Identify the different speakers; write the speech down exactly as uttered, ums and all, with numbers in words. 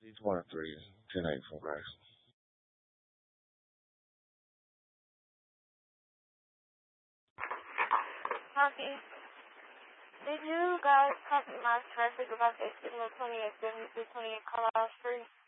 Speaker 1: D twenty-three, ten eight from Grace.
Speaker 2: Copy. Did you guys copy my message about the signal twenty-eight seventy-two twenty-eight call out free?